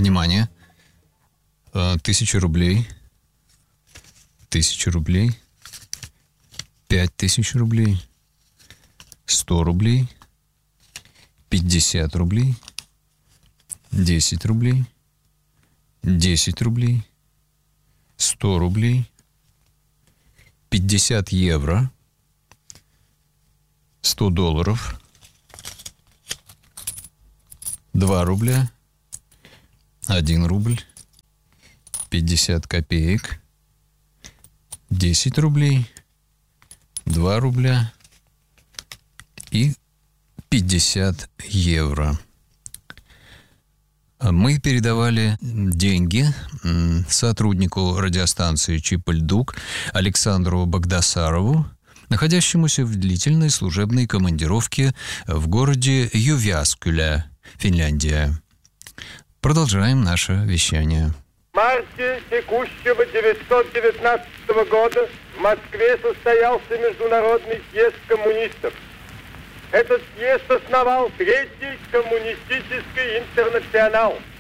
Внимание. 1000 рублей. 1000 рублей. 5000 рублей. 100 рублей. 50 рублей. 10 рублей. 10 рублей. 100 рублей. 50 евро. 100 долларов. 2 рубля. 1 рубль. 50 копеек. 10 рублей. 2 рубля. И 50 евро. Мы передавали деньги сотруднику радиостанции «Чипольдук» Александру Багдасарову, находящемуся в длительной служебной командировке в городе Ювяскюля, Финляндия. Продолжаем наше вещание. В марте текущего 919 года в Москве состоялся Международный съезд коммунистов. Этот съезд основал Третий коммунистический интернационал.